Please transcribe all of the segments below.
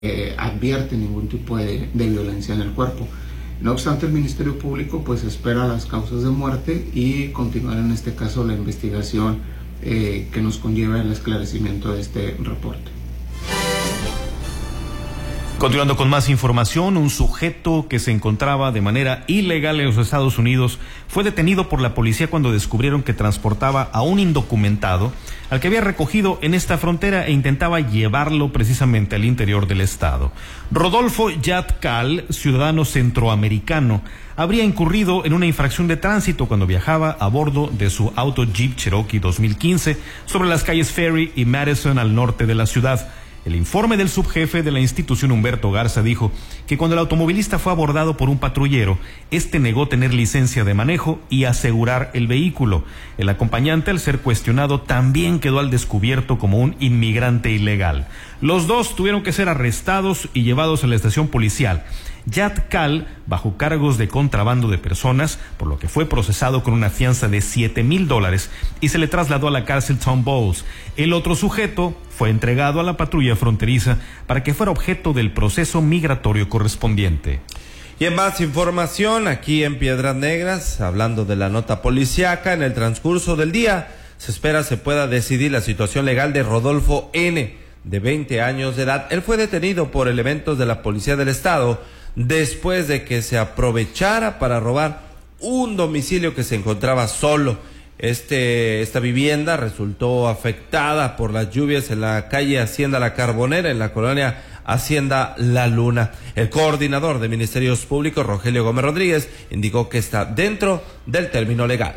advierte ningún tipo de violencia en el cuerpo. No obstante, el Ministerio Público pues espera las causas de muerte y continuar en este caso la investigación que nos conlleva el esclarecimiento de este reporte. Continuando con más información, un sujeto que se encontraba de manera ilegal en los Estados Unidos fue detenido por la policía cuando descubrieron que transportaba a un indocumentado al que había recogido en esta frontera e intentaba llevarlo precisamente al interior del estado. Rodolfo Yat-Kal, ciudadano centroamericano, habría incurrido en una infracción de tránsito cuando viajaba a bordo de su auto Jeep Cherokee 2015 sobre las calles Ferry y Madison al norte de la ciudad. El informe del subjefe de la institución, Humberto Garza, dijo que cuando el automovilista fue abordado por un patrullero, este negó tener licencia de manejo y asegurar el vehículo. El acompañante, al ser cuestionado, también quedó al descubierto como un inmigrante ilegal. Los dos tuvieron que ser arrestados y llevados a la estación policial. Yat-Kal bajo cargos de contrabando de personas, por lo que fue procesado con una fianza de $7,000 y se le trasladó a la cárcel Tom Bowles. El otro sujeto fue entregado a la patrulla fronteriza para que fuera objeto del proceso migratorio correspondiente. Y en más información, aquí en Piedras Negras, hablando de la nota policiaca, en el transcurso del día se espera se pueda decidir la situación legal de Rodolfo N., de 20 años de edad. Él fue detenido por elementos de la Policía del Estado después de que se aprovechara para robar un domicilio que se encontraba solo. Esta vivienda resultó afectada por las lluvias en la calle Hacienda La Carbonera, en la colonia Hacienda La Luna. El coordinador de Ministerios Públicos, Rogelio Gómez Rodríguez, indicó que está dentro del término legal.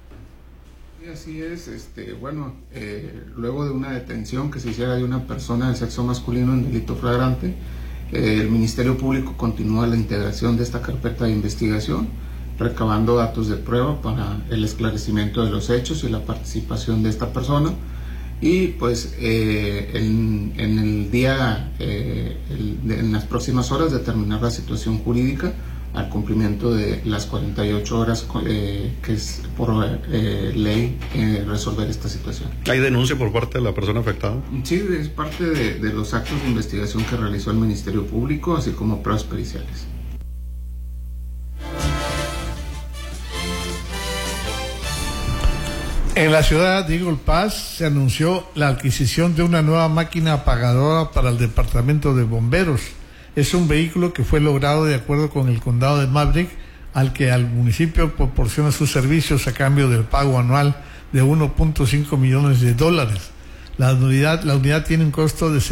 Así es, luego de una detención que se hiciera de una persona de sexo masculino en delito flagrante, el Ministerio Público continúa la integración de esta carpeta de investigación, recabando datos de prueba para el esclarecimiento de los hechos y la participación de esta persona. Y pues en las próximas horas determinar la situación jurídica al cumplimiento de las 48 horas que es por ley resolver esta situación. ¿Hay denuncia por parte de la persona afectada? Sí, es parte de los actos de investigación que realizó el Ministerio Público, así como pruebas periciales. En la ciudad de Eagle Pass se anunció la adquisición de una nueva máquina apagadora para el departamento de bomberos. Es un vehículo que fue logrado de acuerdo con el condado de Maverick, al que al municipio proporciona sus servicios a cambio del pago anual de $1.5 millones. La unidad tiene un costo de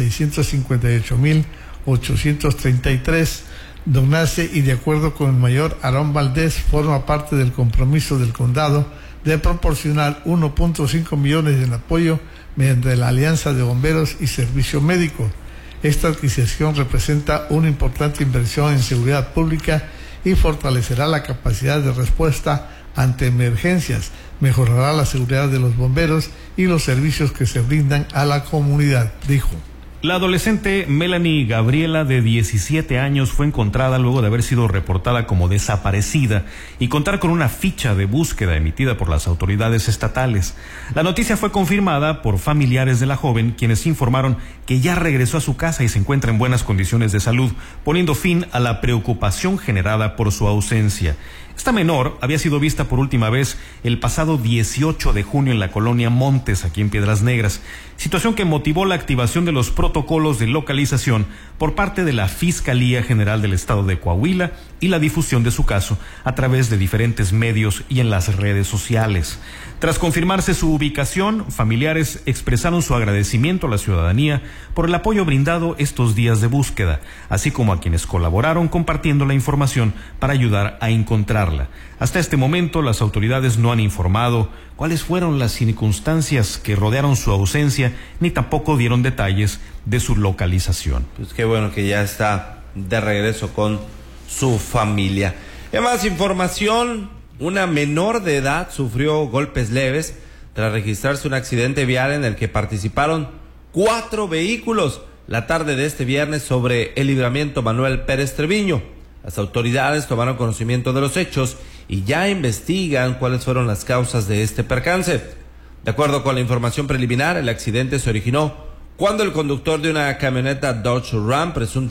$658,833. Don Nace, y de acuerdo con el mayor Aarón Valdés, forma parte del compromiso del condado de proporcionar 1.5 millones en apoyo mediante la Alianza de Bomberos y Servicio Médico. Esta adquisición representa una importante inversión en seguridad pública y fortalecerá la capacidad de respuesta ante emergencias, mejorará la seguridad de los bomberos y los servicios que se brindan a la comunidad, dijo. La adolescente Melanie Gabriela, de 17 años, fue encontrada luego de haber sido reportada como desaparecida y contar con una ficha de búsqueda emitida por las autoridades estatales. La noticia fue confirmada por familiares de la joven, quienes informaron que ya regresó a su casa y se encuentra en buenas condiciones de salud, poniendo fin a la preocupación generada por su ausencia. Esta menor había sido vista por última vez el pasado 18 de junio en la colonia Montes, aquí en Piedras Negras, situación que motivó la activación de los protocolos de localización por parte de la Fiscalía General del Estado de Coahuila y la difusión de su caso a través de diferentes medios y en las redes sociales. Tras confirmarse su ubicación, familiares expresaron su agradecimiento a la ciudadanía por el apoyo brindado estos días de búsqueda, así como a quienes colaboraron compartiendo la información para ayudar a encontrarla. Hasta este momento, las autoridades no han informado cuáles fueron las circunstancias que rodearon su ausencia, ni tampoco dieron detalles de su localización. Pues qué bueno que ya está de regreso con su familia. En más información, una menor de edad sufrió golpes leves tras registrarse un accidente vial en el que participaron 4 vehículos la tarde de este viernes sobre el libramiento Manuel Pérez Treviño. Las autoridades tomaron conocimiento de los hechos y ya investigan cuáles fueron las causas de este percance. De acuerdo con la información preliminar, el accidente se originó cuando el conductor de una camioneta Dodge Ram presuntamente